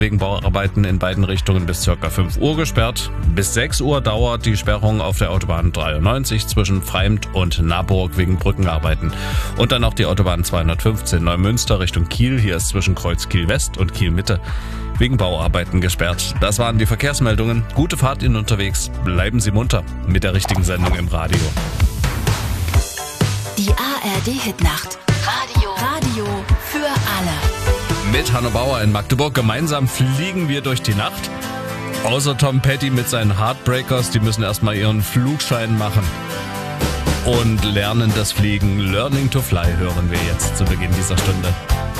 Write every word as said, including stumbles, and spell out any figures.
wegen Bauarbeiten in beiden Richtungen bis ca. fünf Uhr gesperrt. Bis sechs Uhr dauert die Sperrung auf der Autobahn dreiundneunzig zwischen Freimt und Naburg wegen Brückenarbeiten. Und dann auch die Autobahn zweihundertfünfzehn Neumünster Richtung Kiel. Hier ist zwischen Kreuz Kiel West und Kiel Mitte wegen Bauarbeiten gesperrt. Das waren die Verkehrsmeldungen. Gute Fahrt Ihnen unterwegs. Bleiben Sie munter mit der richtigen Sendung im Radio. Die A R D-Hitnacht. Radio. Radio für alle. Mit Hanno Bauer in Magdeburg. Gemeinsam fliegen wir durch die Nacht. Außer Tom Petty mit seinen Heartbreakers. Die müssen erstmal ihren Flugschein machen. Und lernen das Fliegen. Learning to Fly hören wir jetzt zu Beginn dieser Stunde.